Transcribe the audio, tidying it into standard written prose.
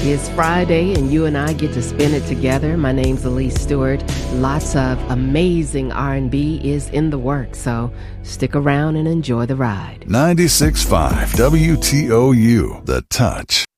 It's Friday, and you and I get to spend it together. My name's Elise Stewart. Lots of amazing R&B is in the works, so stick around and enjoy the ride. 96.5 WTOU, The Touch.